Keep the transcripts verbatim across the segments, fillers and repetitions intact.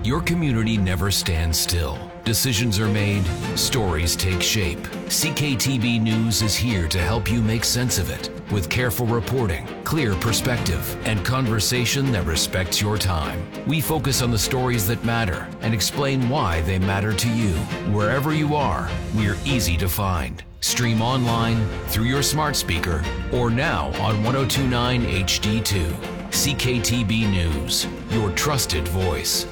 Your community never stands still. Decisions are made, stories take shape. C K T B News is here to help you make sense of it with careful reporting, clear perspective, and conversation that respects your time. We focus on the stories that matter and explain why they matter to you. Wherever you are, we're easy to find. Stream online, through your smart speaker, or now on one oh two point nine H D two. C K T B News, your trusted voice.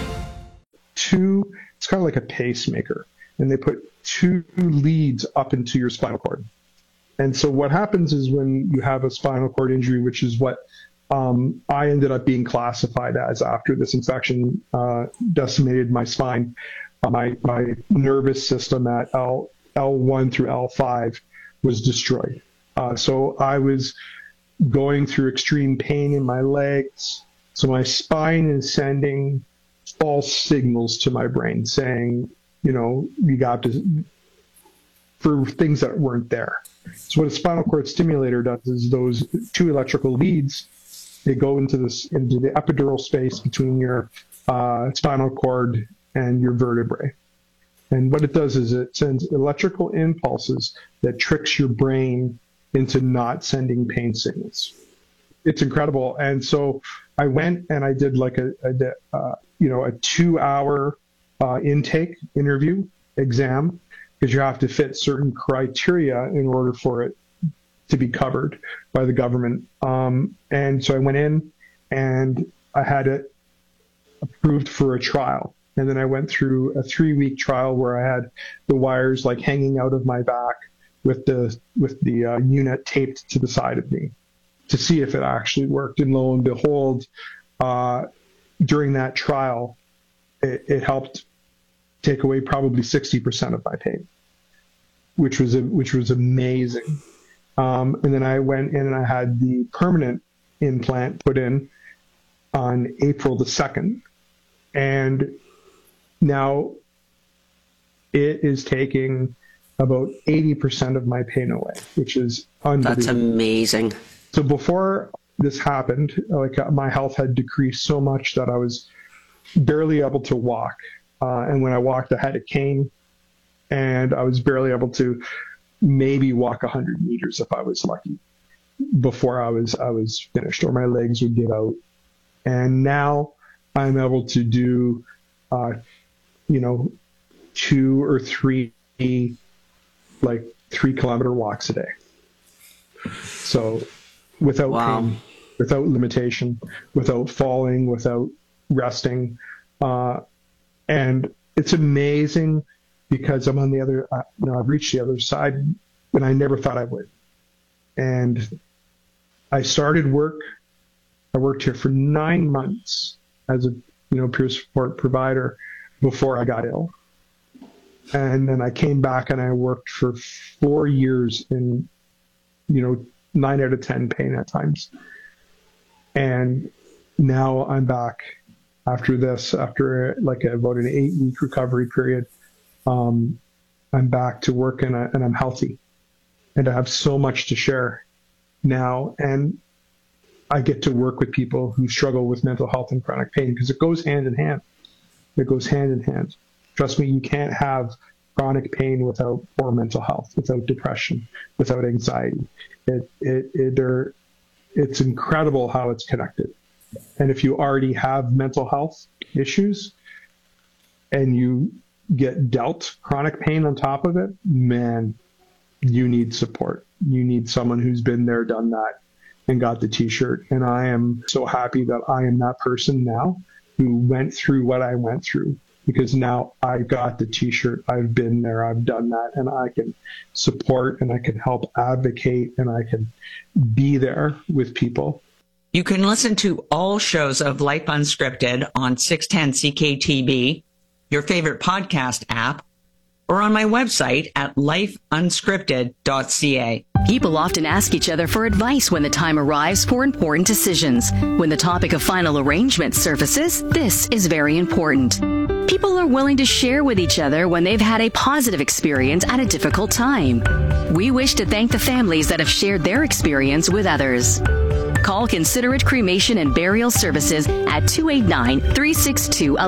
Two, it's kind of like a pacemaker, and they put two leads up into your spinal cord. And so what happens is when you have a spinal cord injury, which is what um, I ended up being classified as after this infection uh, decimated my spine, uh, my, my nervous system at L, L1 through L five was destroyed. Uh, so I was going through extreme pain in my legs. So my spine is sending false signals to my brain saying, you know, you got to, for things that weren't there. So what a spinal cord stimulator does is those two electrical leads, they go into this, into the epidural space between your uh, spinal cord and your vertebrae. And what it does is it sends electrical impulses that tricks your brain into not sending pain signals. It's incredible. And so I went and I did like a, a uh, you know, a two hour uh, intake interview exam, because you have to fit certain criteria in order for it to be covered by the government. Um, and so I went in and I had it approved for a trial. And then I went through a three week trial where I had the wires like hanging out of my back with the, with the uh, unit taped to the side of me to see if it actually worked. And lo and behold, uh, during that trial, it, it helped take away probably sixty percent of my pain, which was a, which was amazing. Um, and then I went in and I had the permanent implant put in on April the second. And now it is taking about eighty percent of my pain away, which is unbelievable. That's amazing. So before this happened, like my health had decreased so much that I was barely able to walk. Uh, and when I walked, I had a cane, and I was barely able to maybe walk one hundred meters if I was lucky before I was I was finished, or my legs would give out. And now I'm able to do, uh, you know, two or three, like three kilometer walks a day. So without wow. pain, without limitation, without falling, without resting. Uh, and it's amazing because I'm on the other, uh, you know, I've reached the other side when I never thought I would. And I started work. I worked here for nine months as a, you know, peer support provider before I got ill. And then I came back and I worked for four years in, you know, nine out of ten pain at times. And now I'm back after this, after like a, about an eight week recovery period. Um, I'm back to work and, I, and I'm healthy, and I have so much to share now. And I get to work with people who struggle with mental health and chronic pain, because it goes hand in hand. It goes hand in hand. Trust me, you can't have chronic pain without poor mental health, without depression, without anxiety. It, it, it, there, it's incredible how it's connected. And if you already have mental health issues and you get dealt chronic pain on top of it, man, you need support. You need someone who's been there, done that, and got the t-shirt. And I am so happy that I am that person now who went through what I went through, because now I got the t-shirt. I've been there, I've done that, and I can support and I can help advocate and I can be there with people. You can listen to all shows of Life Unscripted on six ten C K T B, your favorite podcast app, or on my website at life unscripted dot c a. People often ask each other for advice when the time arrives for important decisions. When the topic of final arrangement surfaces, this is very important. People are willing to share with each other when they've had a positive experience at a difficult time. We wish to thank the families that have shared their experience with others. Call Considerate Cremation and Burial Services at two eight nine, three six two,